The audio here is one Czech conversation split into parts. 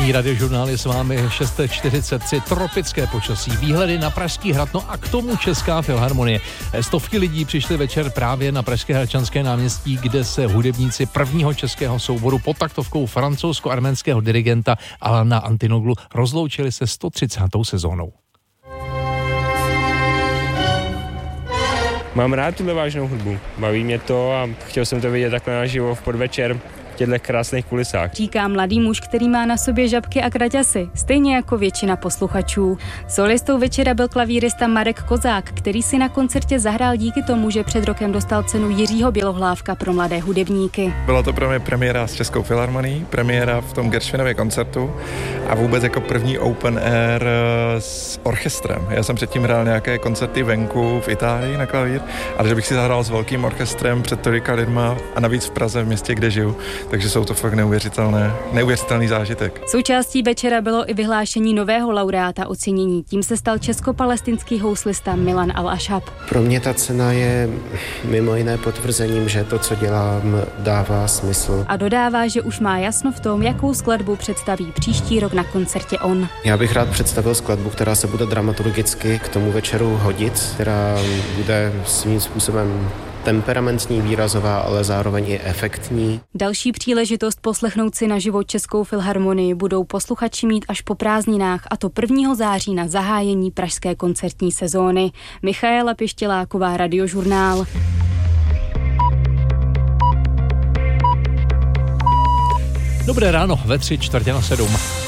Ranní radiožurnál je s vámi 6:43, tropické počasí, výhledy na Pražský hrad, no a k tomu Česká filharmonie. Stovky lidí přišli večer právě na Pražské Hradčanské náměstí, kde se hudebníci prvního českého souboru pod taktovkou francouzsko-arménského dirigenta Alana Antinoglu rozloučili se 130. sezónou. Mám rád tuhle vážnou hudbu, baví mě to a chtěl jsem to vidět takhle naživo v podvečer v těchto krásných kulisách. Říká mladý muž, který má na sobě žabky a kraťasy, stejně jako většina posluchačů. Solistou večera byl klavírista Marek Kozák, který si na koncertě zahrál díky tomu, že před rokem dostal cenu Jiřího Bělohlávka pro mladé hudebníky. Byla to pro mě premiéra s Českou filharmonií, premiéra v tom Gershwinově koncertu a vůbec jako první open air s orchestrem. Já jsem předtím hrál nějaké koncerty venku v Itálii na klavír, ale že bych si zahrál s velkým orchestrem před tolika lidma a navíc v Praze, v městě, kde žiju. Takže jsou to fakt neuvěřitelný zážitek. Součástí večera bylo i vyhlášení nového laureáta ocenění. Tím se stal česko-palestinský houslista Milan Al-Ashab. Pro mě ta cena je mimo jiné potvrzením, že to, co dělám, dává smysl. A dodává, že už má jasno v tom, jakou skladbu představí příští rok na koncertě on. Já bych rád představil skladbu, která se bude dramaturgicky k tomu večeru hodit, která bude svým způsobem temperamentní, výrazová, ale zároveň i efektní. Další příležitost poslechnout si naživo Českou filharmonii budou posluchači mít až po prázdninách, a to 1. září na zahájení pražské koncertní sezóny. Michaela Pištěláková, Radiožurnál. Dobré ráno, ve 6:45.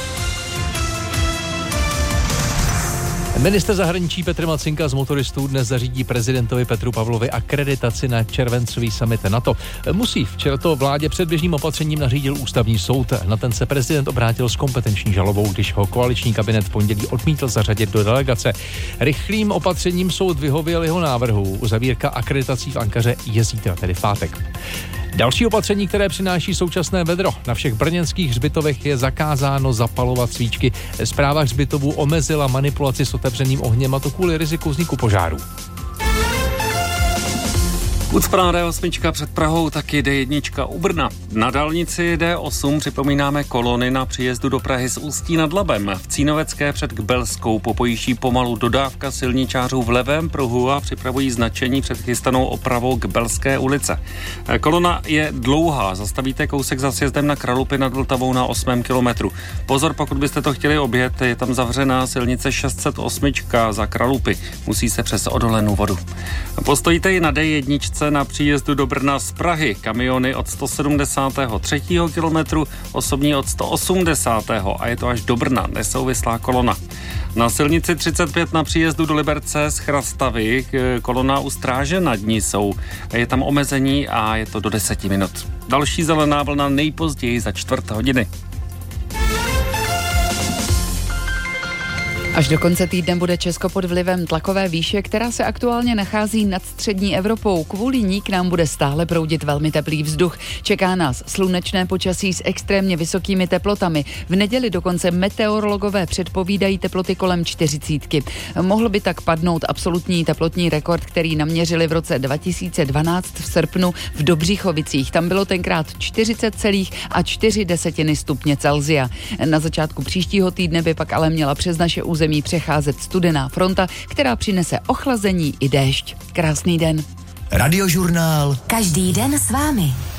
Ministr zahraničí Petr Macinka z motoristů dnes zařídí prezidentovi Petru Pavlovi akreditaci na červencový summit NATO. Musí, včera to vládě předběžným opatřením nařídil ústavní soud. Na ten se prezident obrátil s kompetenční žalobou, když ho koaliční kabinet v pondělí odmítl zařadit do delegace. Rychlým opatřením soud vyhověl jeho návrhu. Uzavírka akreditací v Ankaře je zítra, tedy v pátek. Další opatření, které přináší současné vedro. Na všech brněnských hřbitovech je zakázáno zapalovat svíčky. Správa hřbitovů omezila manipulaci s otevřeným ohněm, a to kvůli riziku vzniku požáru. Ucpaná D8 před Prahou, taky D1 u Brna. Na dálnici D8 připomínáme kolony na příjezdu do Prahy z Ústí nad Labem. V Cínovecké před Kbelskou popojíždí pomalu dodávka silničářů v levém pruhu a připravují značení před chystanou opravou Kbelské ulice. Kolona je dlouhá, zastavíte kousek za sjezdem na Kralupy nad Vltavou na 8. kilometru. Pozor, pokud byste to chtěli objet, je tam zavřená silnice 608 za Kralupy. Musí se přes odolenou vodu. Postojíte i na D1 na příjezdu do Brna z Prahy. Kamiony od 173. kilometru, osobní od 180. a je to až do Brna, nesouvislá kolona. Na silnici 35 na příjezdu do Liberce z Chrastavy kolona u Stráže nad ní jsou. Je tam omezení a je to do 10 minut. Další zelená vlna nejpozději za 1/4 hodiny. Až do konce týdne bude Česko pod vlivem tlakové výše, která se aktuálně nachází nad střední Evropou. Kvůli ní k nám bude stále proudit velmi teplý vzduch. Čeká nás slunečné počasí s extrémně vysokými teplotami. V neděli dokonce meteorologové předpovídají teploty kolem 40. Mohl by tak padnout absolutní teplotní rekord, který naměřili v roce 2012 v srpnu v Dobříchovicích. Tam bylo tenkrát 40,4 stupně Celsia. Na začátku příštího týdne by pak ale měla přes naše území přecházet studená fronta, která přinese ochlazení i déšť. Krásný den. Radiožurnál. Každý den s vámi.